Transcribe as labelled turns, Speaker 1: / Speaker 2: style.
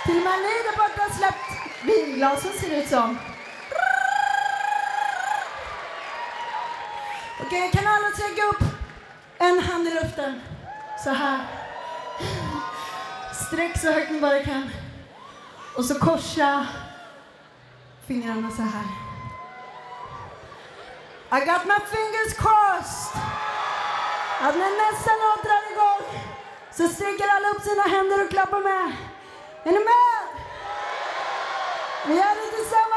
Speaker 1: Till och med ni där borta har släppt vinglasen, ser det ut som. Okej, kan alla sträcka upp en hand i luften? Så här. Sträck så högt ni bara kan. Och så korsa fingrarna så här. I got my fingers crossed. Att när nästa låt drar igång så sträcker alla upp sina händer och klappar med. Är ni med? Vi gör det tillsammans.